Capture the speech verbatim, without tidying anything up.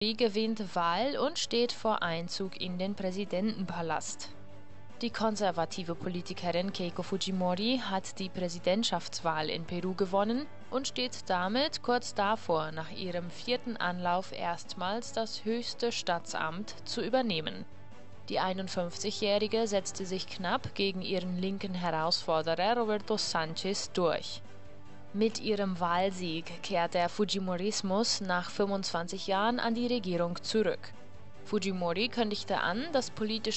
gewinnt Wahl und steht vor Einzug in den Präsidentenpalast. Die konservative Politikerin Keiko Fujimori hat die Präsidentschaftswahl in Peru gewonnen und steht damit kurz davor, nach ihrem vierten Anlauf erstmals das höchste Staatsamt zu übernehmen. Die einundfünfzigjährige setzte sich knapp gegen ihren linken Herausforderer Roberto Sanchez durch. Mit ihrem Wahlsieg kehrt der Fujimorismus nach fünfundzwanzig Jahren an die Regierung zurück. Fujimori kündigte an, das politische